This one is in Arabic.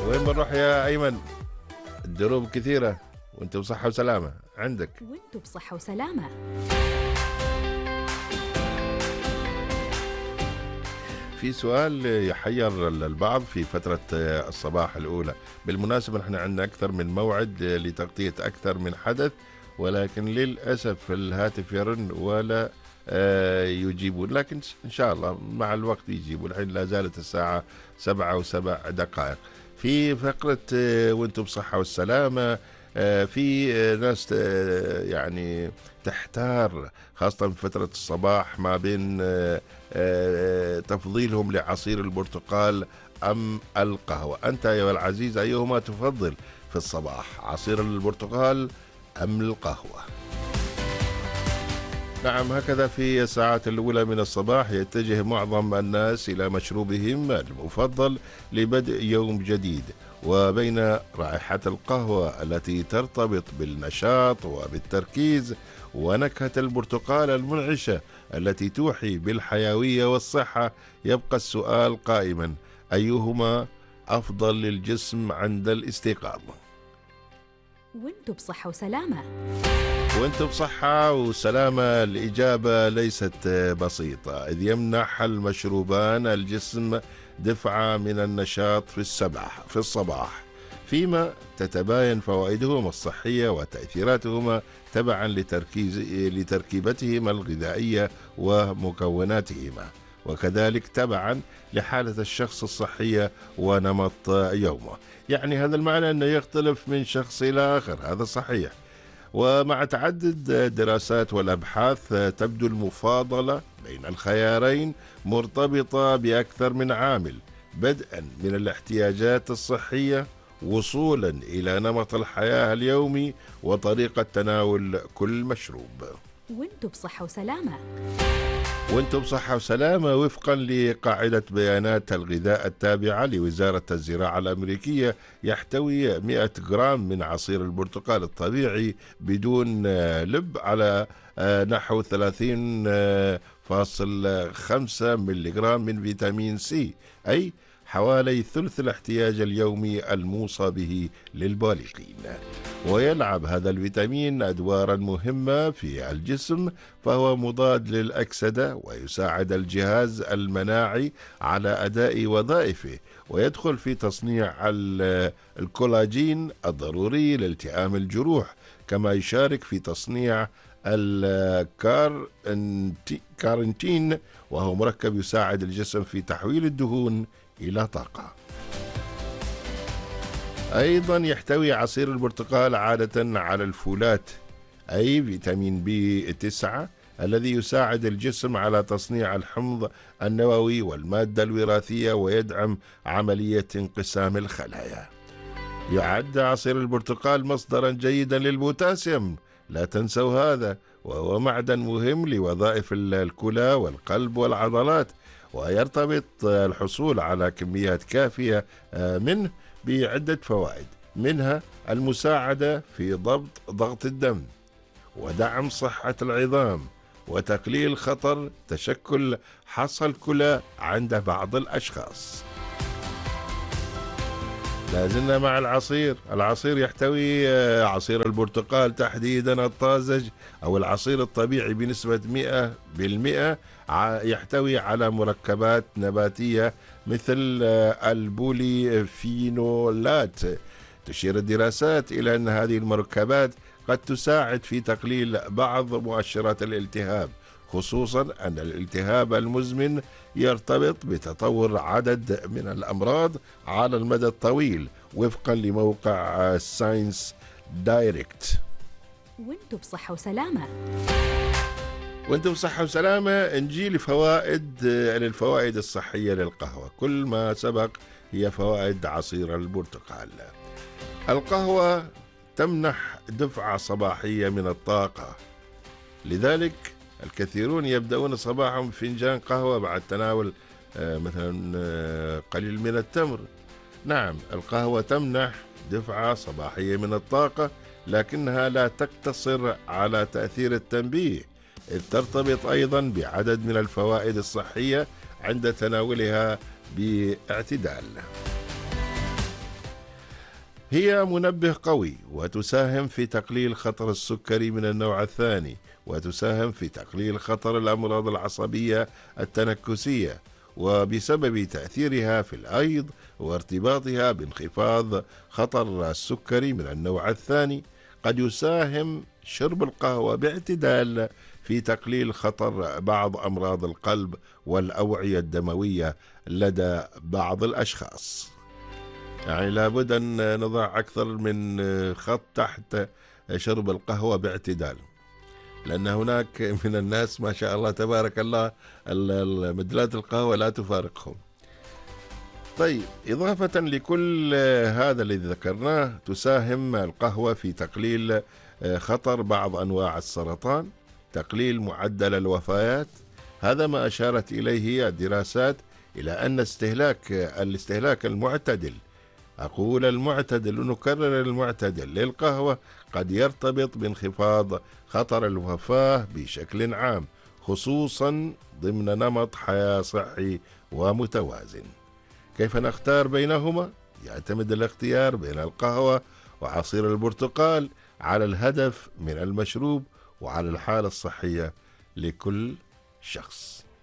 وين بنروح يا أيمن؟ الدروب كثيرة وانت بصحة وسلامة عندك. وانتوا بصحة وسلامة. في سؤال يحير البعض في فترة الصباح الأولى. بالمناسبة نحن عندنا أكثر من موعد لتغطية أكثر من حدث، ولكن للأسف الهاتف يرن ولا يجيبون، لكن إن شاء الله مع الوقت يجيبون. الحين لا زالت الساعة 7:07 في فقرة وانتم بصحة والسلامة. في ناس يعني تحتار خاصة في فترة الصباح ما بين تفضيلهم لعصير البرتقال أم القهوة. أنت أيها العزيز أيهما تفضل في الصباح، عصير البرتقال أم القهوة؟ نعم، هكذا في الساعات الأولى من الصباح يتجه معظم الناس إلى مشروبهم المفضل لبدء يوم جديد، وبين رائحة القهوة التي ترتبط بالنشاط وبالتركيز ونكهة البرتقال المنعشة التي توحي بالحيوية والصحة، يبقى السؤال قائما: أيهما أفضل للجسم عند الاستيقاظ؟ وانتوا بصحة وسلامة. وانتم بصحة وسلامة. الإجابة ليست بسيطة، إذ يمنح المشروبان الجسم دفعة من النشاط في الصباح، فيما تتباين فوائدهما الصحية وتأثيراتهما تبعا لتركيبتهما الغذائية ومكوناتهما، وكذلك تبعا لحالة الشخص الصحية ونمط يومه. يعني هذا المعنى أنه يختلف من شخص إلى آخر، هذا صحيح. ومع تعدد الدراسات والأبحاث تبدو المفاضلة بين الخيارين مرتبطة بأكثر من عامل، بدءا من الاحتياجات الصحية وصولا إلى نمط الحياة اليومي وطريقة تناول كل مشروب. وانتوا بصحة وسلامة. وانتم بصحة وسلامة. وفقا لقاعدة بيانات الغذاء التابعة لوزارة الزراعة الأمريكية، يحتوي 100 جرام من عصير البرتقال الطبيعي بدون لب على نحو 30.5 ملغرام من فيتامين سي، أي حوالي ثلث الاحتياج اليومي الموصى به للبالغين. ويلعب هذا الفيتامين أدوارا مهمة في الجسم، فهو مضاد للأكسدة ويساعد الجهاز المناعي على أداء وظائفه، ويدخل في تصنيع الكولاجين الضروري لالتئام الجروح، كما يشارك في تصنيع الكارنتين وهو مركب يساعد الجسم في تحويل الدهون إلى طاقة. أيضا يحتوي عصير البرتقال عادة على الفولات، أي فيتامين بي 9 الذي يساعد الجسم على تصنيع الحمض النووي والمادة الوراثية ويدعم عملية انقسام الخلايا. يعد عصير البرتقال مصدرا جيدا للبوتاسيوم، لا تنسوا هذا، وهو معدن مهم لوظائف الكلى والقلب والعضلات، ويرتبط الحصول على كميات كافية منه بعدة فوائد، منها المساعدة في ضغط الدم ودعم صحة العظام وتقليل خطر تشكل حصى الكلى عند بعض الأشخاص. لازلنا مع العصير يحتوي عصير البرتقال تحديدا الطازج أو العصير الطبيعي بنسبة 100%، يحتوي على مركبات نباتية مثل البوليفينولات. تشير الدراسات إلى أن هذه المركبات قد تساعد في تقليل بعض مؤشرات الالتهاب، خصوصا أن الالتهاب المزمن يرتبط بتطور عدد من الأمراض على المدى الطويل، وفقا لموقع ساينس دايركت. وانتوا بصحة وسلامة. وانتم بصحة وسلامة. نجي للفوائد الصحية للقهوة. كل ما سبق هي فوائد عصير البرتقال. القهوة تمنح دفعة صباحية من الطاقة، لذلك الكثيرون يبدأون صباحهم بفنجان قهوة بعد تناول مثلا قليل من التمر. نعم، القهوة تمنح دفعة صباحية من الطاقة، لكنها لا تقتصر على تأثير التنبيه، إذ ترتبط أيضا بعدد من الفوائد الصحية عند تناولها باعتدال. هي منبه قوي وتساهم في تقليل خطر السكري من النوع الثاني، وتساهم في تقليل خطر الأمراض العصبية التنكسية، وبسبب تأثيرها في الأيض وارتباطها بانخفاض خطر السكري من النوع الثاني، قد يساهم شرب القهوة باعتدال في تقليل خطر بعض أمراض القلب والأوعية الدموية لدى بعض الأشخاص. يعني لابد أن نضع أكثر من خط تحت شرب القهوة باعتدال، لأن هناك من الناس ما شاء الله تبارك الله مدلات القهوة لا تفارقهم. طيب، إضافة لكل هذا الذي ذكرناه، تساهم القهوة في تقليل خطر بعض أنواع السرطان، تقليل معدل الوفيات. هذا ما أشارت إليه الدراسات، إلى أن الاستهلاك المعتدل، أقول المعتدل ونكرر المعتدل للقهوة، قد يرتبط بانخفاض خطر الوفاة بشكل عام، خصوصا ضمن نمط حياة صحي ومتوازن. كيف نختار بينهما؟ يعتمد الاختيار بين القهوة وعصير البرتقال على الهدف من المشروب وعلى الحالة الصحية لكل شخص.